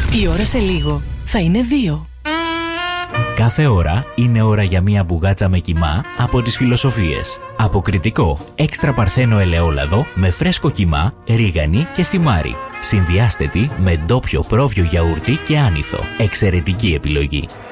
Η ώρα σε λίγο θα είναι 2. Κάθε ώρα είναι ώρα για μία μπουγάτσα με κιμά από τις Φιλοσοφίες. Αποκριτικό, έξτρα παρθένο ελαιόλαδο με φρέσκο κιμά, ρίγανη και θυμάρι. Συνδυάστε τη με ντόπιο πρόβιο γιαούρτι και άνηθο. Εξαιρετική επιλογή.